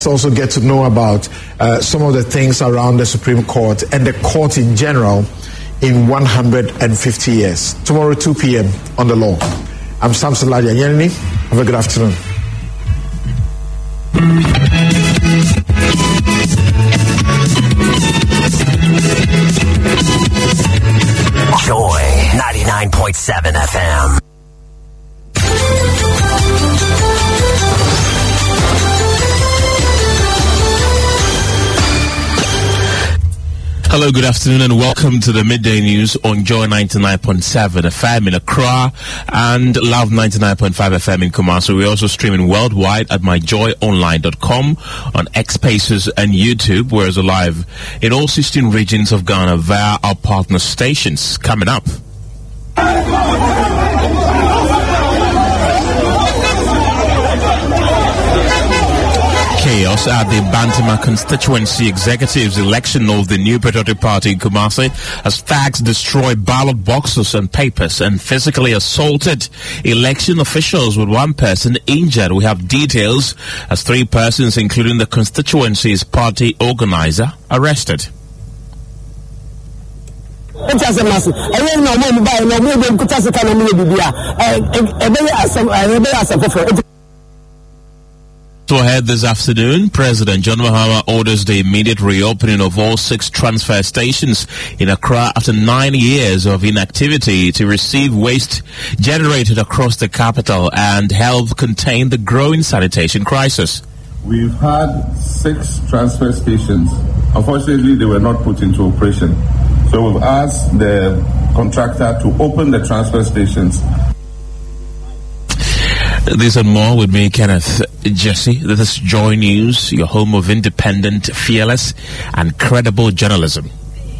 Also get to know about some of the things around the Supreme Court and the court in general in 150 years. Tomorrow, 2 p.m. on The Law. I'm Samson Ladia Yenni. Have a good afternoon. Joy 99.7 FM. Hello, good afternoon, and welcome to the Midday News on Joy 99.7 FM in Accra and Love 99.5 FM in Kumasi. We're also streaming worldwide at myjoyonline.com, on X Spaces and YouTube. We're also live in all 16 regions of Ghana via our partner stations. Coming up. Chaos at the Bantama constituency executives election of the New Patriotic Party in Kumasi as thugs destroy ballot boxes and papers and physically assaulted election officials with one person injured. We have details as 3 persons, including the constituency's party organizer, arrested. So ahead this afternoon, President John Mahama orders the immediate reopening of all 6 transfer stations in Accra after 9 years of inactivity to receive waste generated across the capital and help contain the growing sanitation crisis. We've had 6 transfer stations. Unfortunately, they were not put into operation. So we've asked the contractor to open the transfer stations. This and more with me, Kenneth Jesse. This is Joy News, your home of independent, fearless, and credible journalism.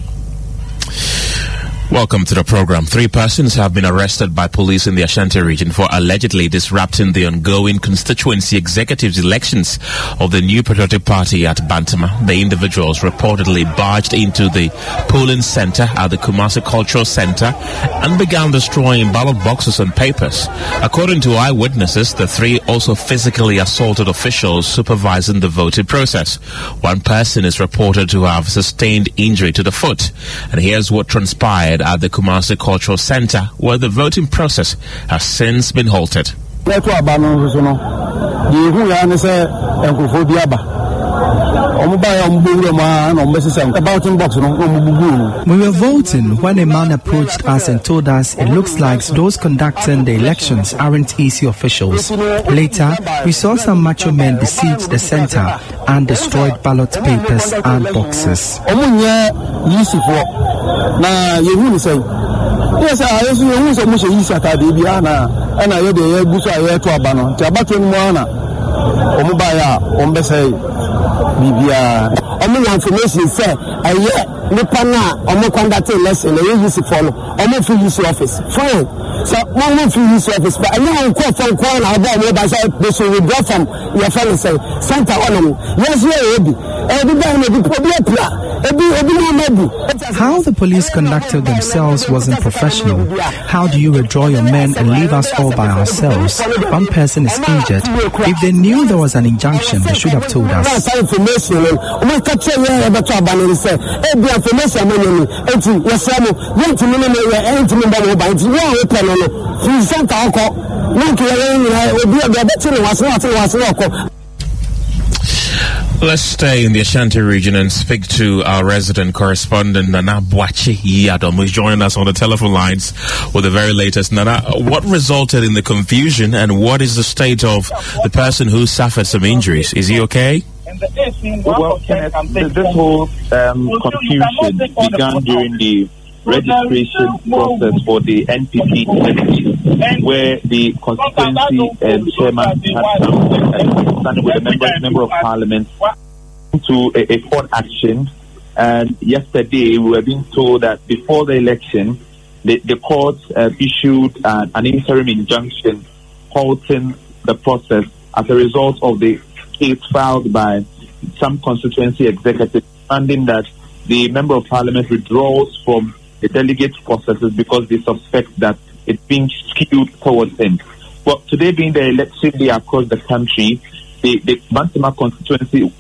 Welcome to the program. 3 persons have been arrested by police in the Ashanti region for allegedly disrupting the ongoing constituency executives elections of the New Patriotic Party at Bantama. The individuals reportedly barged into the polling center at the Kumasi Cultural Center and began destroying ballot boxes and papers. According to eyewitnesses, the 3 also physically assaulted officials supervising the voting process. One person is reported to have sustained injury to the foot. And here's what transpired at the Kumasi Cultural Center, where the voting process has since been halted. We were voting when a man approached us and told us it looks like those conducting the elections aren't easy officials. Later, we saw some macho men besiege the center and destroyed ballot papers and boxes. Information say conduct election use follow use office fine so use office but call from they should withdraw from your fellow say center on yes How the police conducted themselves wasn't professional. How do you withdraw your men and leave us all by ourselves? One person is injured. If they knew there was an injunction, they should have told us. Let's stay in the Ashanti region and speak to our resident correspondent, Nana Boachi Yadom, who's joining us on the telephone lines with the very latest. Nana, what resulted in the confusion and what is the state of the person who suffered some injuries? Is he okay? Well, Kenneth, this whole confusion began during the registration process for the NPP election, where the constituency chairman had standing with a member of parliament to a court action. And yesterday we were being told that before the election, the court issued an interim injunction halting the process as a result of the case filed by some constituency executives, demanding that the member of parliament withdraws from the delegate processes because they suspect that it's being skewed towards him. But today being the election day across the country, the Bantama constituency